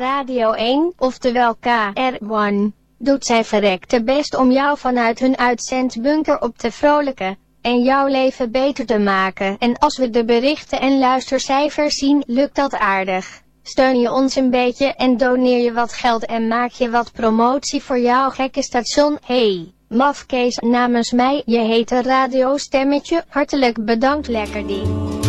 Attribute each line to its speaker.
Speaker 1: Radio 1, oftewel KR1, doet zij verrekte best om jou vanuit hun uitzendbunker op te vrolijken en jouw leven beter te maken. En als we de berichten en luistercijfers zien, lukt dat aardig. Steun je ons een beetje en doneer je wat geld en maak je wat promotie voor jouw gekke station. Hey, mafkees, namens mij, je hete radiostemmetje, hartelijk bedankt, lekker ding.